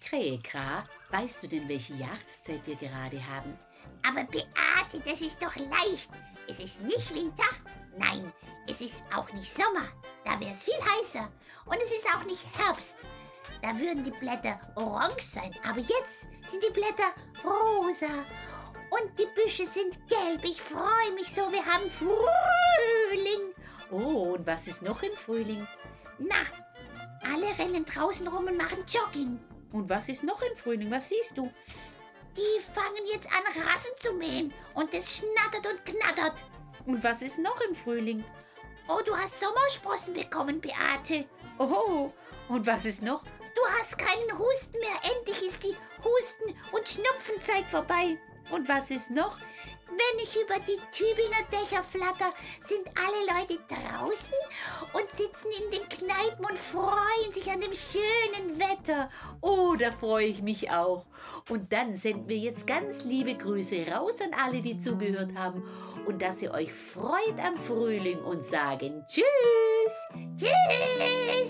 Krähe-Kra, weißt du denn, welche Jahreszeit wir gerade haben? Aber Beate, das ist doch leicht. Es ist nicht Winter. Nein, es ist auch nicht Sommer. Da wäre es viel heißer. Und es ist auch nicht Herbst. Da würden die Blätter orange sein. Aber jetzt sind die Blätter rosa. Und die Büsche sind gelb. Ich freue mich so. Wir haben Frühling. Oh, und was ist noch im Frühling? Na, alle rennen draußen rum und machen Jogging. Und was ist noch im Frühling? Was siehst du? Die fangen jetzt an, Rasen zu mähen. Und es schnattert und knattert. Und was ist noch im Frühling? Oh, du hast Sommersprossen bekommen, Beate. Oh, und was ist noch? Du hast keinen Husten mehr. Endlich ist die Husten- und Schnupfenzeit vorbei. Und was ist noch? Wenn ich über die Tübinger Dächer flatter, sind alle Leute draußen und sitzen in den Kneipen und freuen sich an dem schönen Wetter. Oh, da freue ich mich auch. Und dann senden wir jetzt ganz liebe Grüße raus an alle, die zugehört haben. Und dass ihr euch freut am Frühling und sagen Tschüss. Tschüss!